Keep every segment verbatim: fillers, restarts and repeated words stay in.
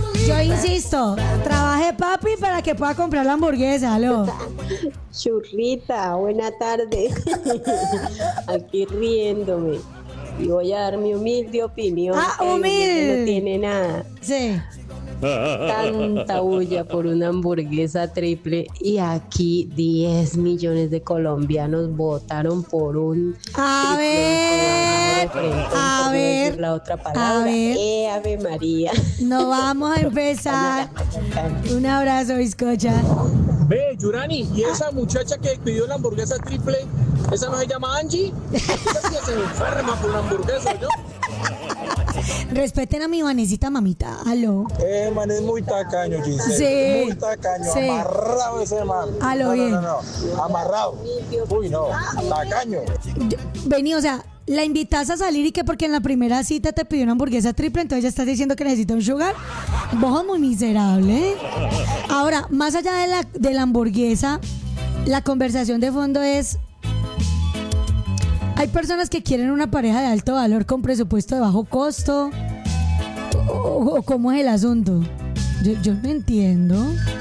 Yo insisto, trabaje papi para que pueda comprar la hamburguesa, ¿aló? Churrita, buena tarde. Aquí riéndome. Y voy a dar mi humilde opinión. Ah, que humilde. No tiene nada. Sí. Tanta bulla por una hamburguesa triple y aquí diez millones de colombianos votaron por un A ver, a ver, la otra palabra. a ver. Eh, Ave María. No vamos a empezar. Un abrazo, bizcocha. Ve, Yurani, ¿y esa muchacha que pidió la hamburguesa triple, esa no se llama Angie? Esa sí se enferma por una hamburguesa, ¿no? Respeten a mi Vanesita, mamita. Aló. Eh, man, es muy tacaño, Giselle. Sí. Muy tacaño, Sí. amarrado ese man. Aló, no, bien. no, no, no, amarrado. Uy, no, tacaño. Yo- Vení, o sea, la invitas a salir y que porque en la primera cita te pidió una hamburguesa triple, entonces ya estás diciendo que necesita un sugar. Vos sos muy miserable, ¿eh? Ahora, más allá de la, de la hamburguesa, la conversación de fondo es... Hay personas que quieren una pareja de alto valor con presupuesto de bajo costo. ¿O, o- o cómo es el asunto? Yo, yo no entiendo.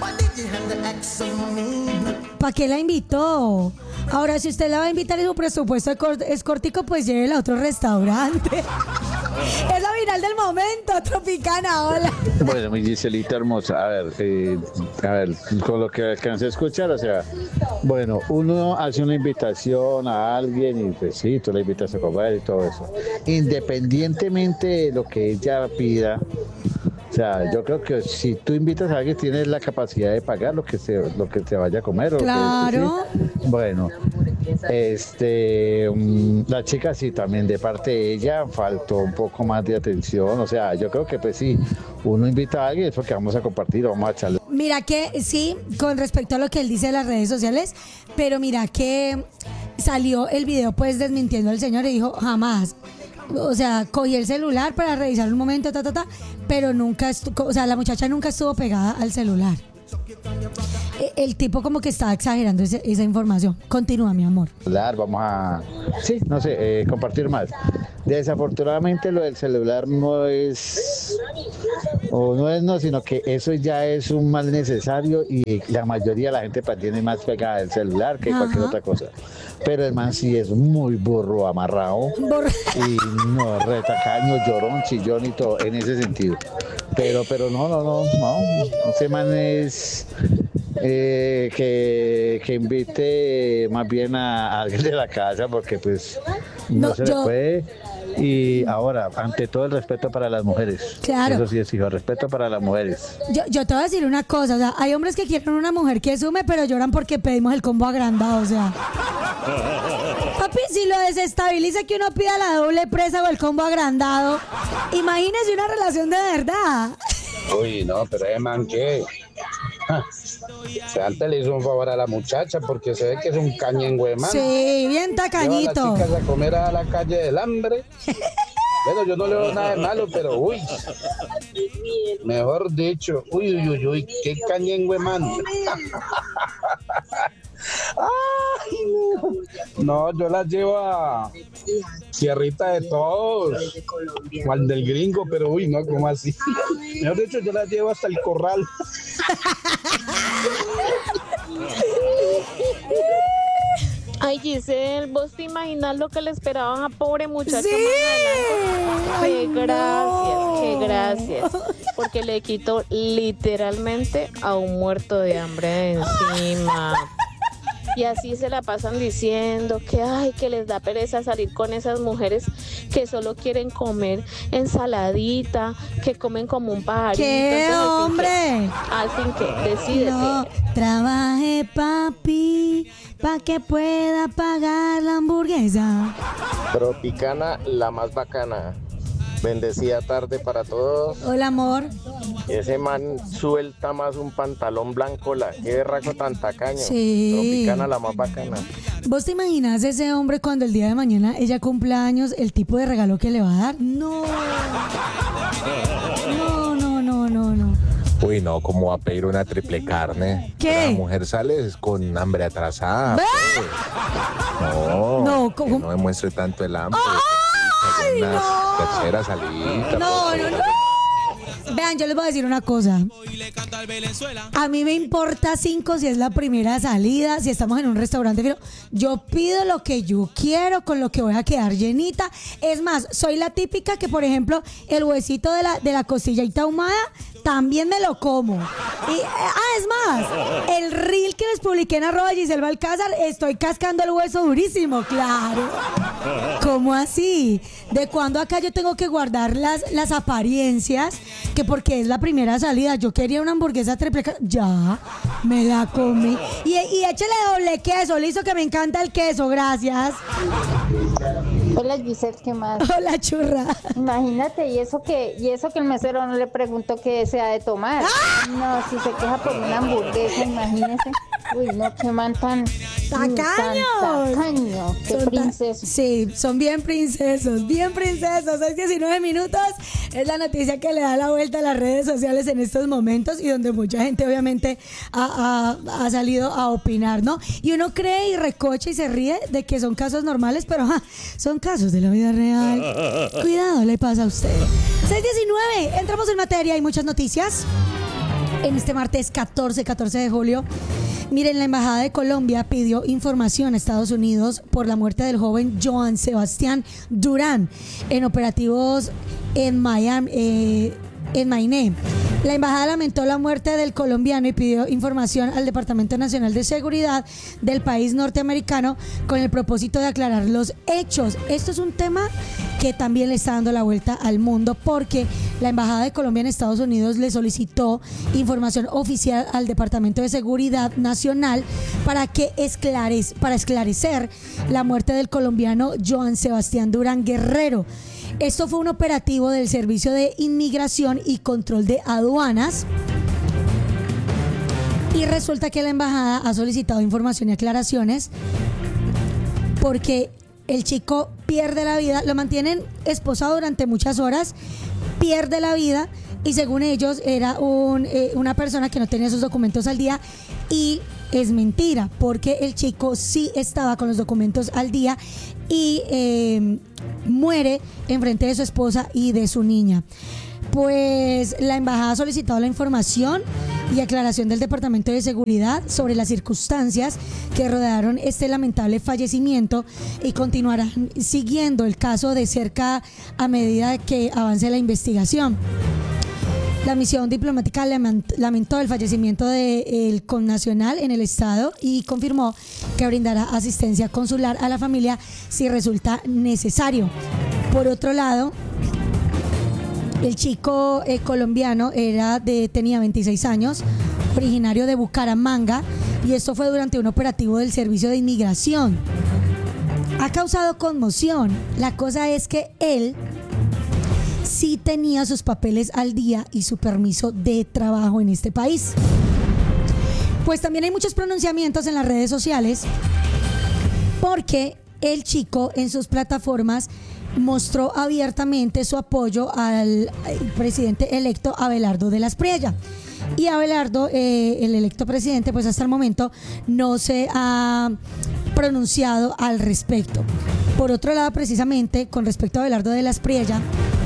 ¿Para qué la invitó? Ahora, si usted la va a invitar y su presupuesto es cor- es cortico, pues llévela a otro restaurante. Es la viral del momento, Tropicana, hola. Bueno, mi Giselita hermosa, a ver, eh, a ver, con lo que alcancé a escuchar, o sea, bueno, uno hace una invitación a alguien y pues sí, tú la invitas a comer y todo eso. Independientemente de lo que ella pida, o sea, yo creo que si tú invitas a alguien, tienes la capacidad de pagar lo que se, lo que te vaya a comer. O que- Claro. ¿sí? Bueno, este, mm, la chica sí, también de parte de ella faltó un poco más de atención. O sea, yo creo que pues sí, uno invita a alguien es porque vamos a compartir, vamos a echarle. Mira que sí, con respecto a lo que él dice de las redes sociales, pero mira que salió el video pues desmintiendo al señor y dijo jamás. O sea, cogí el celular para revisar un momento, ta, ta, ta, pero nunca, estu- o sea, la muchacha nunca estuvo pegada al celular. E- El tipo como que estaba exagerando ese- esa información. Continúa, mi amor. Hablar, vamos a, sí, no sé, eh, compartir más. Desafortunadamente lo del celular no es, o no es no, sino que eso ya es un mal necesario y la mayoría de la gente pues, tiene más pegada del celular que cualquier Ajá. otra cosa. Pero el man sí es muy burro, amarrado Borra- y no, retacaño, llorón, chillón y todo, en ese sentido. Pero, pero no, no, no, no, ese man es... eh, que, que invite más bien a, a alguien de la casa porque pues no, No, se yo- le puede. Y ahora, ante todo el respeto para las mujeres. Claro. Eso sí es hijo, respeto para las mujeres. Yo, yo te voy a decir una cosa, o sea, hay hombres que quieren una mujer que sume, pero lloran porque pedimos el combo agrandado, o sea. Papi, si lo desestabiliza que uno pida la doble presa o el combo agrandado, imagínese una relación de verdad. Uy, no, pero es man que... ja, se antes le hizo un favor a la muchacha porque se ve que es un cañengüe, man. Sí, bien Lleva a tacañito. las chicas a comer a la calle del hambre. Bueno, yo no le veo nada de malo, pero uy, mejor dicho, uy, uy, uy, uy, qué cañengüe, man. Ay, no. No, yo las llevo a Tierrita de Todos, o al del gringo, pero uy, no, ¿cómo así? Mejor dicho, yo las llevo hasta el corral. Ay, Giselle, ¿vos te imaginas lo que le esperaban a pobre muchacho Sí. más adelante? Ay, Qué gracias, no. qué gracias. Porque le quitó literalmente a un muerto de hambre de encima. Y así se la pasan diciendo que ay, que les da pereza salir con esas mujeres que solo quieren comer ensaladita, que comen como un pajarito. ¡Qué Entonces, al fin hombre! que- Al fin que, decídete. No, trabaje papi, pa' que pueda pagar la hamburguesa. Tropicana, la más bacana. Bendecida tarde para todos. Hola, amor. Ese man suelta más un pantalón blanco, la qué berraco tan tacaño. Sí. Tropicana, la más bacana. ¿Vos te imaginas ese hombre cuando el día de mañana ella cumpla años, el tipo de regalo que le va a dar? No. No, no, no, no, no. Uy, no, ¿cómo va a pedir una triple carne? ¿Qué? La mujer sale con hambre atrasada. ¿Ve? pues. No, No, que ¿cómo? no demuestre tanto el hambre. ¡Ay, Una no! tercera salida. No, por no, favor. no. Vean, yo les voy a decir una cosa. A mí me importa cinco si es la primera salida, si estamos en un restaurante, pero yo pido lo que yo quiero, con lo que voy a quedar llenita. Es más, soy la típica que, por ejemplo, el huesito de la, de la costillita ahumada también me lo como. Y, ah, es más, el reel que les publiqué en arroba Giselle Balcázar, estoy cascando el hueso durísimo, claro. ¿Cómo así? ¿De cuándo acá yo tengo que guardar las, las apariencias? Que porque es la primera salida, yo quería una hamburguesa triple ca- ya, me la comí. Y, y échale doble queso, listo, que me encanta el queso, gracias. Hola Giselle, ¿qué más? Hola churra. Imagínate, y eso que y eso que el mesero no le preguntó qué desea de tomar. ¡Ah! No, si se queja por una hamburguesa, imagínese. Uy, no, qué man tan tacaño. Tan tacaño, qué Son princeso. Ta- sí, son bien princesos, bien princesos. Es diecinueve minutos, es la noticia que le da la vuelta a las redes sociales en estos momentos y donde mucha gente obviamente ha, ha, ha salido a opinar, ¿no? Y uno cree y recocha y se ríe de que son casos normales, pero ja, son casos de la vida real. Cuidado, le pasa a usted. seis diecinueve, entramos en materia, hay muchas noticias. En este martes catorce, catorce de julio, miren, la Embajada de Colombia pidió información a Estados Unidos por la muerte del joven Joan Sebastián Durán en operativos en Miami, eh, en Mainé. La embajada lamentó la muerte del colombiano y pidió información al Departamento Nacional de Seguridad del país norteamericano con el propósito de aclarar los hechos. Esto es un tema que también le está dando la vuelta al mundo porque la Embajada de Colombia en Estados Unidos le solicitó información oficial al Departamento de Seguridad Nacional para que esclarez, para esclarecer la muerte del colombiano Joan Sebastián Durán Guerrero. Esto fue un operativo del Servicio de Inmigración y Control de Aduanas. Y resulta que la embajada ha solicitado información y aclaraciones porque el chico pierde la vida, lo mantienen esposado durante muchas horas, pierde la vida y según ellos era un, eh, una persona que no tenía sus documentos al día y es mentira porque el chico sí estaba con los documentos al día y eh, muere enfrente de su esposa y de su niña. Pues la embajada ha solicitado la información y aclaración del Departamento de Seguridad sobre las circunstancias que rodearon este lamentable fallecimiento y continuarán siguiendo el caso de cerca a medida que avance la investigación. La misión diplomática lamentó el fallecimiento del connacional en el estado y confirmó que brindará asistencia consular a la familia si resulta necesario. Por otro lado, el chico eh, colombiano era de, tenía veintiséis años, originario de Bucaramanga, y esto fue durante un operativo del Servicio de Inmigración. Ha causado conmoción. La cosa es que él sí tenía sus papeles al día y su permiso de trabajo en este país. Pues también hay muchos pronunciamientos en las redes sociales porque el chico en sus plataformas mostró abiertamente su apoyo al presidente electo Abelardo de la Espriella. Y Abelardo, eh, el electo presidente, pues hasta el momento no se ha pronunciado al respecto. Por otro lado, precisamente con respecto a Abelardo de la Espriella,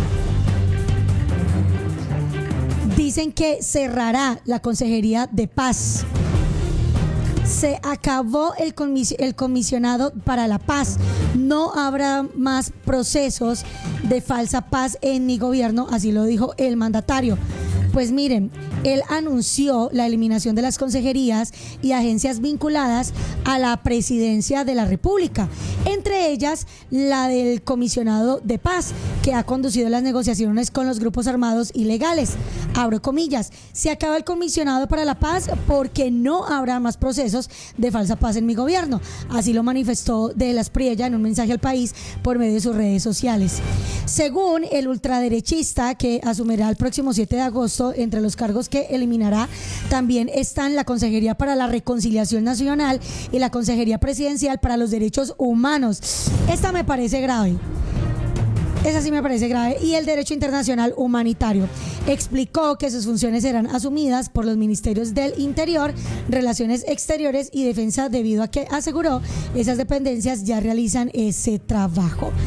dicen que cerrará la Consejería de Paz. Se acabó el, comis- el comisionado para la paz. No habrá más procesos de falsa paz en mi gobierno, así lo dijo el mandatario. Pues miren, él anunció la eliminación de las consejerías y agencias vinculadas a la presidencia de la República, entre ellas la del comisionado de paz, que ha conducido las negociaciones con los grupos armados ilegales. Abro comillas, se acaba el comisionado para la paz porque no habrá más procesos de falsa paz en mi gobierno. Así lo manifestó de la Espriella en un mensaje al país por medio de sus redes sociales. Según el ultraderechista que asumirá el próximo siete de agosto, entre los cargos que eliminará también están la Consejería para la Reconciliación Nacional y la Consejería Presidencial para los Derechos Humanos. Esta me parece grave. Esa sí me parece grave. Y el derecho internacional humanitario. Explicó que sus funciones serán asumidas por los ministerios del Interior, Relaciones Exteriores y Defensa, debido a que, aseguró, esas dependencias ya realizan ese trabajo.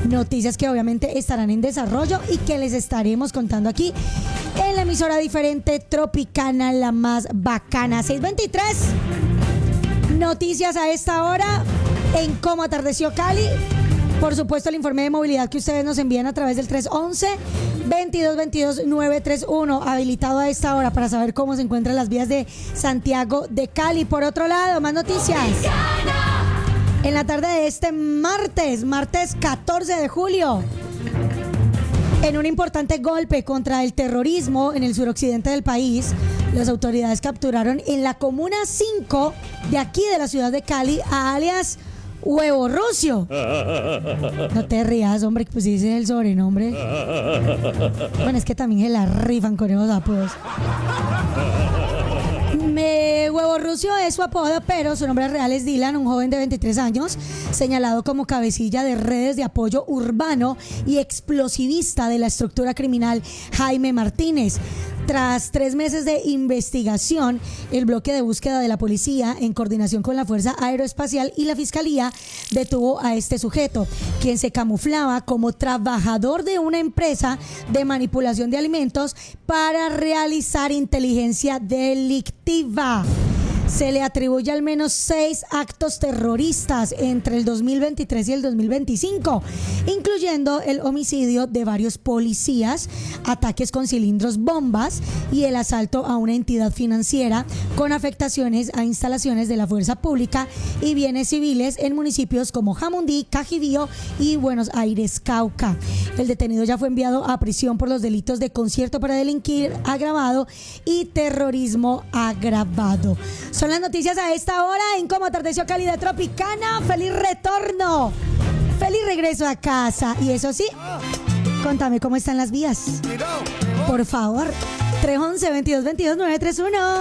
Noticias que obviamente estarán en desarrollo y que les estaremos contando aquí en la emisora diferente Tropicana, la más bacana. seis veintitrés. Noticias a esta hora en Cómo Atardeció Cali. Por supuesto, el informe de movilidad que ustedes nos envían a través del tres once, veintidós veintidós, nueve treinta y uno, habilitado a esta hora para saber cómo se encuentran las vías de Santiago de Cali. Por otro lado, más noticias. En la tarde de este martes, martes catorce de julio, en un importante golpe contra el terrorismo en el suroccidente del país, las autoridades capturaron en la Comuna cinco de aquí de la ciudad de Cali a alias Huevo Rucio. No te rías, hombre, que pues ese es el sobrenombre. Bueno, es que también se la rifan con esos apodos. Me, Huevo Rucio es su apodo, pero su nombre real es Dylan, un joven de veintitrés años, señalado como cabecilla de redes de apoyo urbano y explosivista de la estructura criminal Jaime Martínez. Tras tres meses de investigación, el bloque de búsqueda de la policía, en coordinación con la Fuerza Aeroespacial y la Fiscalía, detuvo a este sujeto, quien se camuflaba como trabajador de una empresa de manipulación de alimentos para realizar inteligencia delictiva. Se le atribuye al menos seis actos terroristas entre el dos mil veintitrés y el dos mil veinticinco, incluyendo el homicidio de varios policías, ataques con cilindros bombas y el asalto a una entidad financiera con afectaciones a instalaciones de la fuerza pública y bienes civiles en municipios como Jamundí, Cajibío y Buenos Aires, Cauca. El detenido ya fue enviado a prisión por los delitos de concierto para delinquir agravado y terrorismo agravado. Son las noticias a esta hora en Cómo Atardeció Cali de Tropicana. ¡Feliz retorno! ¡Feliz regreso a casa! Y eso sí, contame cómo están las vías. Por favor, tres once, veintidós veintidós, nueve treinta y uno.